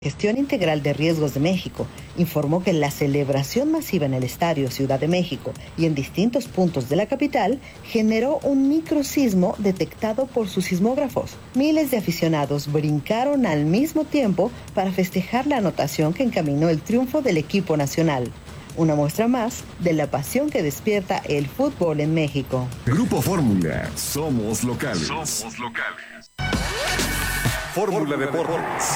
Gestión Integral de Riesgos de México informó que la celebración masiva en el Estadio Ciudad de México y en distintos puntos de la capital generó un microsismo detectado por sus sismógrafos. Miles de aficionados brincaron al mismo tiempo para festejar la anotación que encaminó el triunfo del equipo nacional. Una muestra más de la pasión que despierta el fútbol en México. Grupo Fórmula, somos locales. Somos locales. Fórmula Deportes.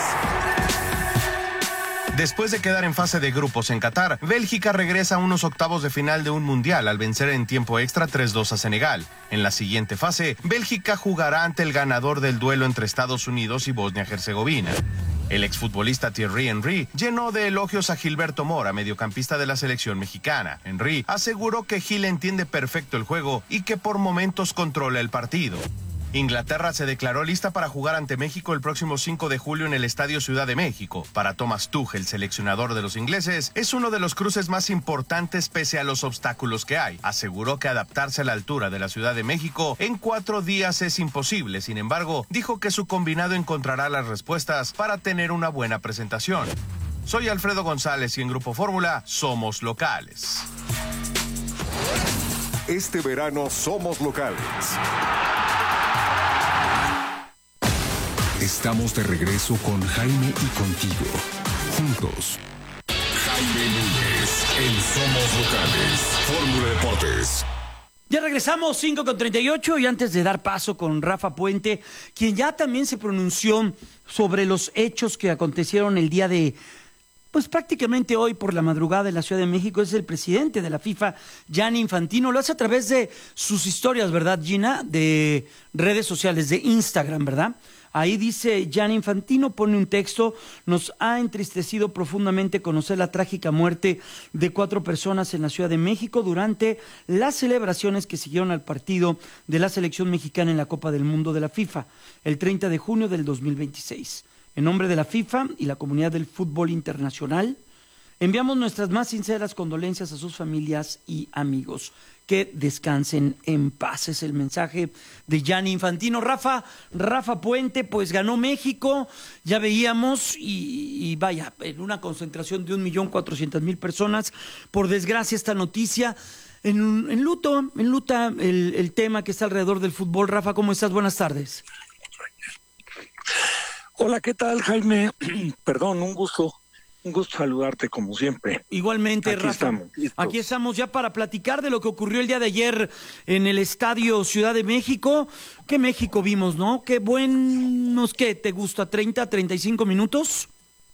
Después de quedar en fase de grupos en Qatar, Bélgica regresa a unos octavos de final de un mundial al vencer en tiempo extra 3-2 a Senegal. En la siguiente fase, Bélgica jugará ante el ganador del duelo entre Estados Unidos y Bosnia-Herzegovina. El exfutbolista Thierry Henry llenó de elogios a Gilberto Mora, mediocampista de la selección mexicana. Henry aseguró que Gil entiende perfecto el juego y que por momentos controla el partido. Inglaterra se declaró lista para jugar ante México el próximo 5 de julio en el Estadio Ciudad de México. Para Thomas Tuchel, seleccionador de los ingleses, es uno de los cruces más importantes pese a los obstáculos que hay. Aseguró que adaptarse a la altura de la Ciudad de México en 4 días es imposible. Sin embargo, dijo que su combinado encontrará las respuestas para tener una buena presentación. Soy Alfredo González y en Grupo Fórmula somos locales. Este verano somos locales. Estamos de regreso con Jaime y contigo. Juntos. Jaime Núñez en Somos Locales. Fórmula Deportes. Ya regresamos, 5:38, y antes de dar paso con Rafa Puente, quien ya también se pronunció sobre los hechos que acontecieron el día de, pues prácticamente hoy por la madrugada en la Ciudad de México, es el presidente de la FIFA, Gianni Infantino. Lo hace a través de sus historias, ¿verdad, Gina? De redes sociales, de Instagram, ¿verdad? Ahí dice Gianni Infantino, pone un texto: nos ha entristecido profundamente conocer la trágica muerte de 4 personas en la Ciudad de México durante las celebraciones que siguieron al partido de la selección mexicana en la Copa del Mundo de la FIFA, el 30 de junio del 2026. En nombre de la FIFA y la comunidad del fútbol internacional, enviamos nuestras más sinceras condolencias a sus familias y amigos. Que descansen en paz, es el mensaje de Gianni Infantino. Rafa Puente, pues ganó México, ya veíamos, y vaya, en una concentración de 1.400.000 personas. Por desgracia, esta noticia enluta el tema que está alrededor del fútbol. Rafa, ¿cómo estás? Buenas tardes. Hola, ¿qué tal, Jaime? Perdón, un gusto saludarte como siempre. Igualmente, aquí Rafa. Aquí estamos ya para platicar de lo que ocurrió el día de ayer en el Estadio Ciudad de México. ¿Qué México vimos, no? Qué buenos, ¿qué te gusta? ¿30, 35 minutos?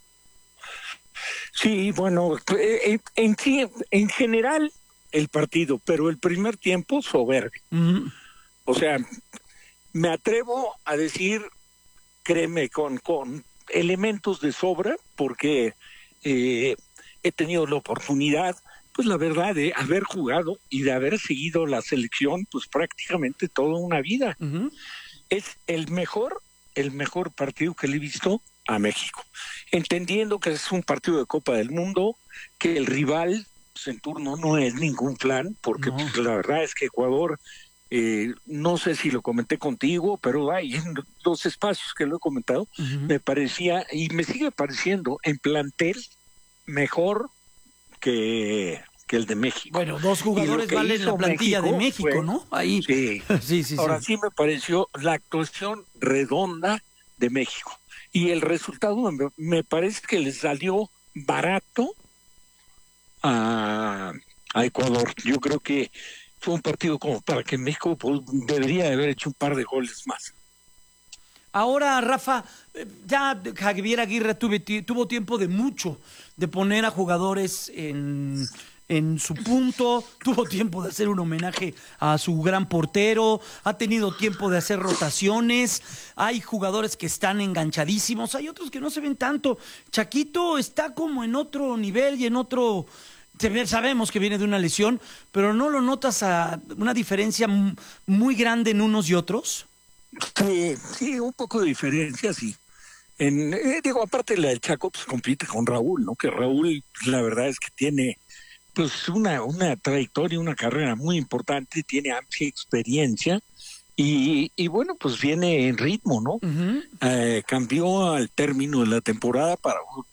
Sí, bueno, en general el partido, pero el primer tiempo soberbio. Uh-huh. O sea, me atrevo a decir, créeme, con elementos de sobra, porque he tenido la oportunidad, pues la verdad, de haber jugado y de haber seguido la selección, pues prácticamente toda una vida. Uh-huh. Es el mejor partido que le he visto a México, entendiendo que es un partido de Copa del Mundo, que el rival pues, en turno no es ningún plan, porque no. Pues, la verdad es que Ecuador, no sé si lo comenté contigo, pero hay en los espacios que lo he comentado, uh-huh. Me parecía, y me sigue pareciendo, en plantel mejor que el de México. Bueno, 2 jugadores valen la plantilla de México, fue, ¿no? Ahí. Sí. sí. Ahora sí me pareció la actuación redonda de México. Y el resultado me parece que le salió barato a Ecuador. Yo creo que fue un partido como para que México debería haber hecho un par de goles más. Ahora, Rafa, ya Javier Aguirre tuvo tiempo de poner a jugadores en su punto, tuvo tiempo de hacer un homenaje a su gran portero, ha tenido tiempo de hacer rotaciones, hay jugadores que están enganchadísimos, hay otros que no se ven tanto. Chaquito está como en otro nivel y en otro... Sabemos que viene de una lesión, pero ¿no lo notas a una diferencia muy grande en unos y otros? Sí, un poco de diferencia, sí. Aparte la del Chaco, pues compite con Raúl, ¿no? Que Raúl, la verdad es que tiene pues una trayectoria, una carrera muy importante, tiene amplia experiencia Y bueno, pues viene en ritmo, ¿no? Cambió al término de la temporada para